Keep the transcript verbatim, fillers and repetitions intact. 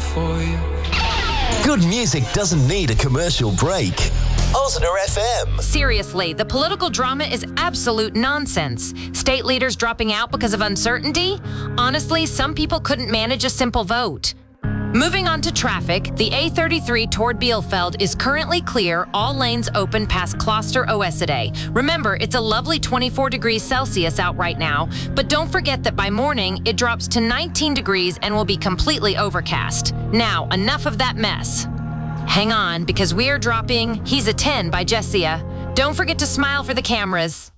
for you. Good music doesn't need a commercial break. Osner F M. Seriously, the political drama is absolute nonsense. State leaders dropping out because of uncertainty? Honestly, some people couldn't manage a simple vote. Moving on to traffic, the A thirty-three toward Bielefeld is currently clear, all lanes open past Kloster Oeside. Remember, it's a lovely twenty-four degrees Celsius out right now, but don't forget that by morning, it drops to nineteen degrees and will be completely overcast. Now, enough of that mess. Hang on, because we are dropping He's a ten by Jessia. Don't forget to smile for the cameras.